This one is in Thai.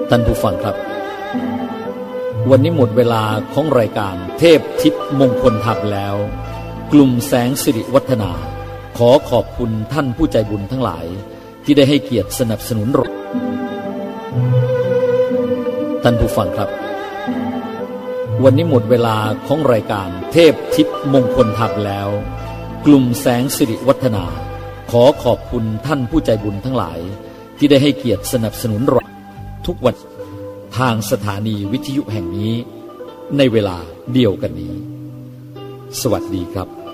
ท่านผู้ฟังครับวันนี้หมดเวลาของรายการเทพทิพย์มงคลธรรมแล้วกลุ่มแสงสิริวัฒนาขอขอบคุณท่านผู้ใจบุญทั้งหลายที่ได้ให้เกียรติสนับสนุนท่านผู้ฟังครับวันนี้หมดเวลาของรายการเทพทิพย์มงคลธรรมแล้วกลุ่มแสงสิริวัฒนาขอขอบคุณท่านผู้ใจบุญทั้งหลายที่ได้ให้เกียรติสนับสนุนทุกวันทางสถานีวิทยุแห่งนี้ในเวลาเดียวกันนี้สวัสดีครับ